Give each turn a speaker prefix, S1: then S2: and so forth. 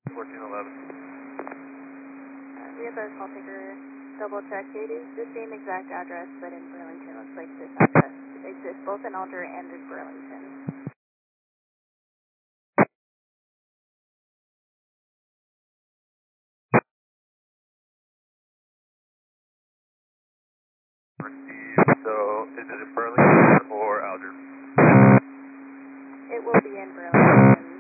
S1: 1411.
S2: We have our call taker double check. It is the same exact address, but in Burlington. Looks like this address exists both in Alder and in Burlington.
S1: So, is it in Burlington or Alger?
S2: It will be in Burlington.